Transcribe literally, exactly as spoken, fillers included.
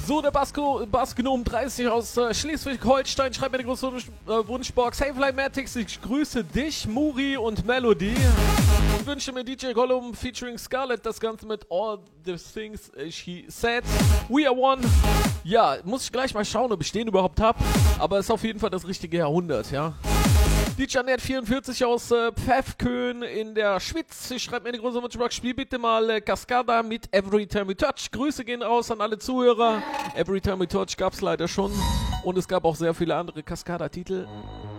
So, der Basko, Baskgnom dreißig aus äh, Schleswig-Holstein schreibt mir eine große äh, Wunschbox. Hey Fly-Matics, ich grüße dich, Muri und Melody. Und wünsche mir D J Gollum featuring Scarlett, das Ganze mit All the Things She Said. We Are One. Ja, muss ich gleich mal schauen, ob ich den überhaupt habe. Aber ist auf jeden Fall das richtige Jahrhundert, ja. Die Janet vierundvierzig aus äh, Pfäffkön in der Schweiz. Ich schreibe mir eine große Wunschbox. Spiel bitte mal äh, Cascada mit Every Time We Touch. Grüße gehen raus an alle Zuhörer. Every Time We Touch gab es leider schon. Und es gab auch sehr viele andere Cascada-Titel.